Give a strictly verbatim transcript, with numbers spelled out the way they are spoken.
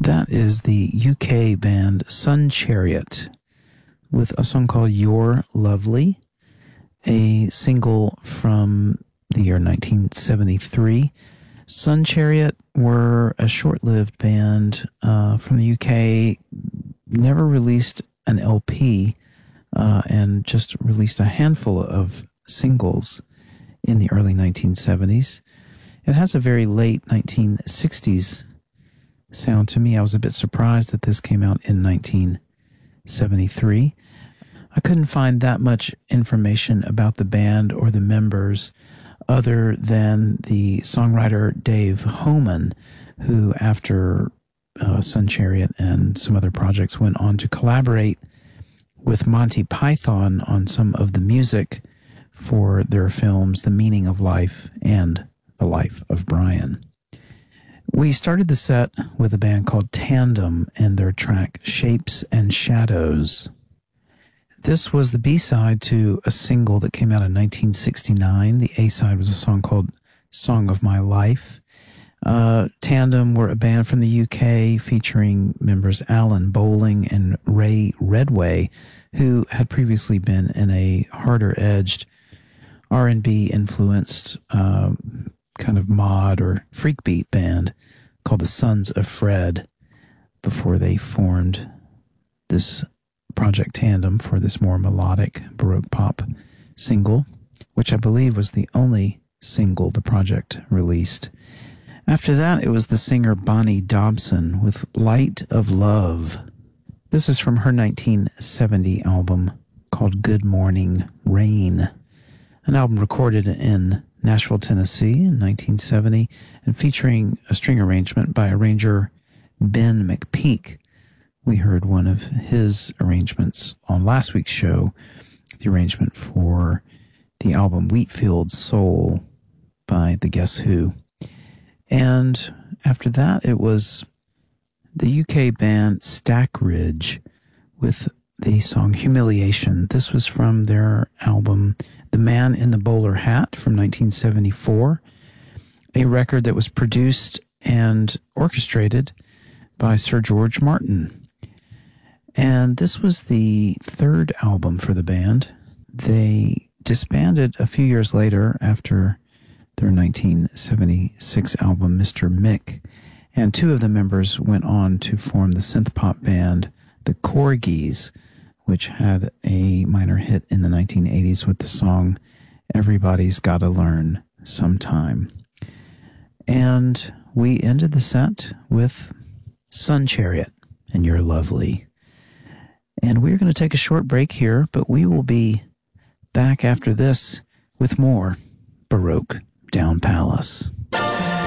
That is the U K band Sun Chariot with a song called You're Lovely, a single from the year nineteen seventy-three. Sun Chariot were a short-lived band uh, from the U K, never released an L P, uh, and just released a handful of singles in the early nineteen seventies. It has a very late nineteen sixties sound to me. I was a bit surprised that this came out in nineteen seventy-three. I couldn't find that much information about the band or the members other than the songwriter Dave Homan, who after uh, Sun Chariot and some other projects went on to collaborate with Monty Python on some of the music for their films The Meaning of Life and The Life of Brian. We started the set with a band called Tandem and their track Shapes and Shadows. This was the B-side to a single that came out in nineteen sixty-nine. The A-side was a song called Song of My Life. Uh, Tandem were a band from the U K featuring members Alan Bowling and Ray Redway, who had previously been in a harder-edged R and B influenced uh, kind of mod or freak beat band called the Sons of Fred before they formed this Project Tandem for this more melodic Baroque pop single, which I believe was the only single the project released. After that, it was the singer Bonnie Dobson with Light of Love. This is from her nineteen seventy album called Good Morning Rain, an album recorded in Nashville, Tennessee in nineteen seventy and featuring a string arrangement by arranger Ben McPeak. We heard one of his arrangements on last week's show, the arrangement for the album Wheatfield Soul by the Guess Who. And after that, it was the U K band Stackridge with the song Humiliation. This was from their album The Man in the Bowler Hat from nineteen seventy-four, a record that was produced and orchestrated by Sir George Martin. And this was the third album for the band. They disbanded a few years later after their nineteen seventy-six album, Mister Mick, and two of the members went on to form the synth-pop band The Corgis, which had a minor hit in the nineteen eighties with the song Everybody's Gotta Learn Sometime. And we ended the set with Sun Chariot and You're Lovely. And we're going to take a short break here, but we will be back after this with more Baroque Down Palace.